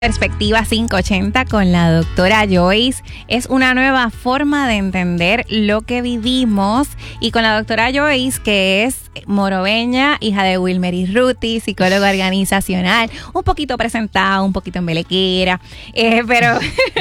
Perspectiva 580 con la doctora Joyce es una nueva forma de entender lo que vivimos, y con la doctora Joyce, que es morobeña, hija de Wilmer y Ruti, psicóloga organizacional, un poquito presentada, un poquito embelequera, pero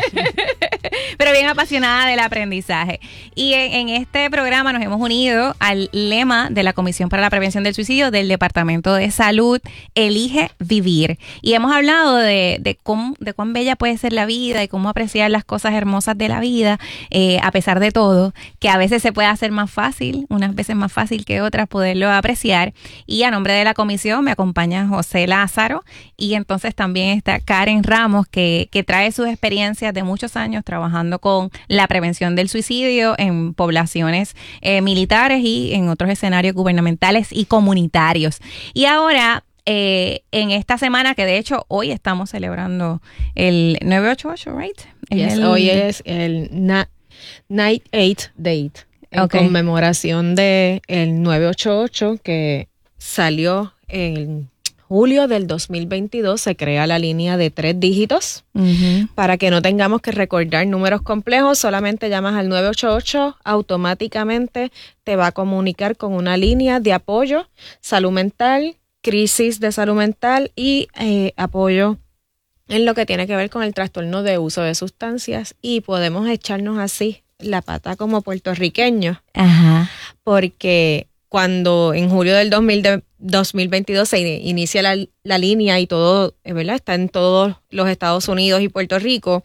bien apasionada del aprendizaje. Y en este programa nos hemos unido al lema de la Comisión para la Prevención del Suicidio del Departamento de Salud, Elige Vivir. Y hemos hablado de cuán bella puede ser la vida y cómo apreciar las cosas hermosas de la vida, a pesar de todo, que a veces se puede hacer más fácil, unas veces más fácil que otras, poderlo apreciar. Y a nombre de la comisión me acompaña José Lázaro, y entonces también está Karen Ramos, que trae sus experiencias de muchos años trabajando con la prevención del suicidio en poblaciones militares y en otros escenarios gubernamentales y comunitarios. Y ahora, en esta semana, que de hecho hoy estamos celebrando el 988, ¿right? Hoy es el Night 8 Date, en conmemoración de el 988, que salió en julio del 2022. Se crea la línea de 3 dígitos para que no tengamos que recordar números complejos. Solamente llamas al 988, automáticamente te va a comunicar con una línea de apoyo, salud mental, crisis de salud mental y apoyo en lo que tiene que ver con el trastorno de uso de sustancias, y podemos echarnos así la pata como puertorriqueños. Ajá. Porque cuando en julio del 2022 se inicia la línea y todo, ¿verdad?, está en todos los Estados Unidos y Puerto Rico,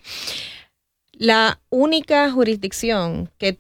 la única jurisdicción que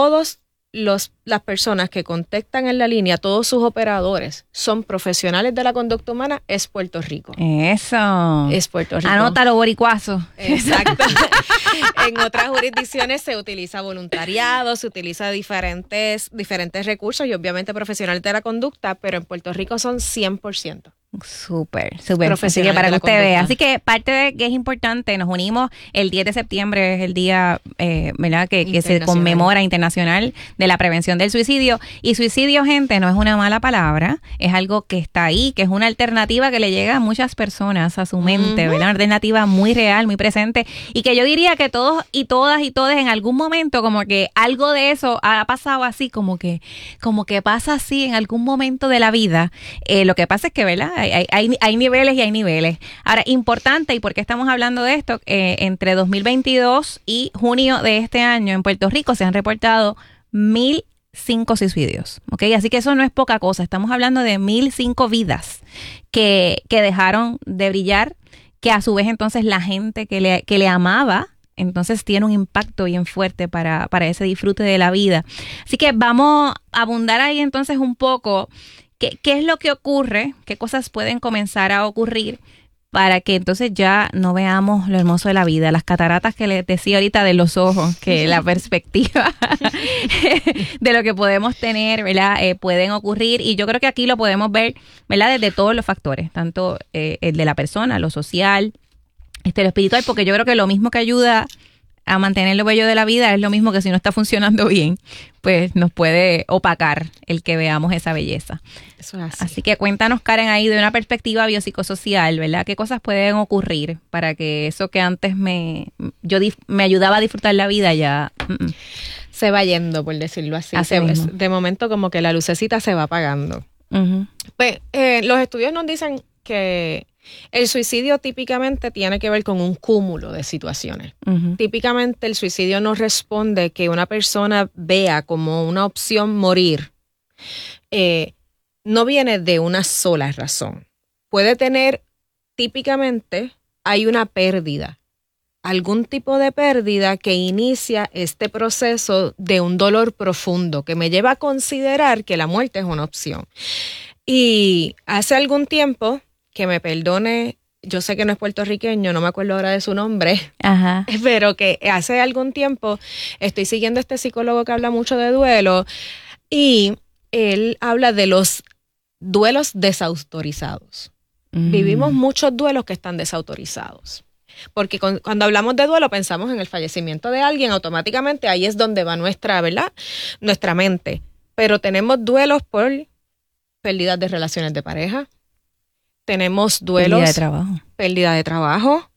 las personas que contactan en la línea, todos sus operadores, son profesionales de la conducta humana, es Puerto Rico. Eso. Es Puerto Rico. Anótalo, boricuazo. Exacto. En otras jurisdicciones se utiliza voluntariado, se utiliza diferentes recursos y obviamente profesionales de la conducta, pero en Puerto Rico son 100%. Súper. Así que para que usted vea. Así que parte de que es importante, nos unimos el 10 de septiembre, es el día, ¿verdad?, que se conmemora internacional de la prevención del suicidio. Y suicidio, gente, no es una mala palabra, es algo que está ahí, que es una alternativa que le llega a muchas personas a su mente, ¿verdad? Una alternativa muy real, muy presente, y que yo diría que todos y todas y todes en algún momento como que algo de eso ha pasado así, como que pasa así en algún momento de la vida. Lo que pasa es que, ¿verdad?, hay niveles y hay niveles. Ahora, importante, ¿y por qué estamos hablando de esto? Entre 2022 y junio de este año en Puerto Rico se han reportado 1,005 suicidios, ¿ok? Así que eso no es poca cosa. Estamos hablando de 1,005 vidas que dejaron de brillar, que a su vez entonces la gente que le amaba, entonces tiene un impacto bien fuerte para ese disfrute de la vida. Así que vamos a abundar ahí entonces un poco. ¿Qué es lo que ocurre? ¿Qué cosas pueden comenzar a ocurrir para que entonces ya no veamos lo hermoso de la vida? Las cataratas que les decía ahorita de los ojos, que la perspectiva de lo que podemos tener, ¿verdad?, pueden ocurrir. Y yo creo que aquí lo podemos ver, ¿verdad?, desde todos los factores, tanto el de la persona, lo social, lo espiritual, porque yo creo que lo mismo que ayuda a mantener lo bello de la vida es lo mismo que si no está funcionando bien, pues nos puede opacar el que veamos esa belleza. Eso es así. Así que cuéntanos, Karen, ahí de una perspectiva biopsicosocial, ¿verdad? ¿Qué cosas pueden ocurrir para que eso que antes me ayudaba a disfrutar la vida ya se va yendo, por decirlo así? De momento como que la lucecita se va apagando. Pues los estudios nos dicen que el suicidio típicamente tiene que ver con un cúmulo de situaciones. Típicamente el suicidio no responde que una persona vea como una opción morir. No viene de una sola razón. Puede tener, típicamente, hay una pérdida. Algún tipo de pérdida que inicia este proceso de un dolor profundo que me lleva a considerar que la muerte es una opción. Y hace algún tiempo, que me perdone, yo sé que no es puertorriqueño, no me acuerdo ahora de su nombre, pero que hace algún tiempo estoy siguiendo a este psicólogo que habla mucho de duelo, y él habla de los duelos desautorizados. Vivimos muchos duelos que están desautorizados. Porque cuando hablamos de duelo pensamos en el fallecimiento de alguien, automáticamente ahí es donde va nuestra, ¿verdad?, nuestra mente. Pero tenemos duelos por pérdidas de relaciones de pareja, tenemos duelos, pérdida de trabajo,